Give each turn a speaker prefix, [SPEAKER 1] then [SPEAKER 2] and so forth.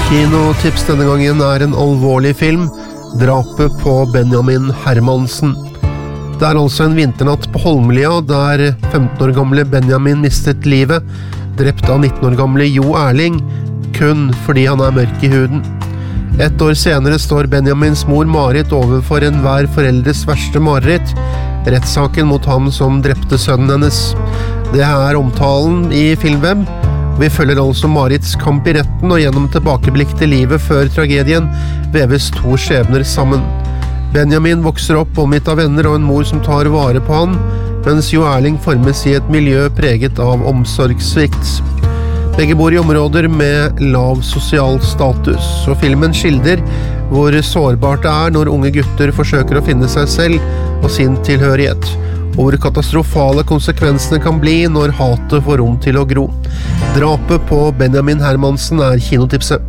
[SPEAKER 1] Kinotips denne gangen en alvorlig film, drapet på Benjamin Hermansen. Det altså en vinternatt på Holmlia, der 15 år gamle Benjamin mistet livet, drept av 19 år gamle Jo Erling, kun fordi han mørk i huden. Et år senere står Benjamins mor Marit overfor enhver foreldres verste mareritt, rettssaken mot ham som drepte sønnen hennes. Det omtalen i Filmweb. Vi følger altså Marits kamp i retten, og gjennom tilbakeblikk til livet før tragedien veves to skjebner sammen. Benjamin vokser opp omgitt av venner og en mor som tar vare på han, mens Jo Erling formes i et miljø preget av omsorgssvikt. Begge bor i områder med lav sosial status, og filmen skildrer hvor sårbart det når unge gutter forsøker å finne seg selv og sin tilhørighet, og hvor katastrofale konsekvensene kan bli når hatet får rom til å gro. Drapet på Benjamin Hermansen kinotipset.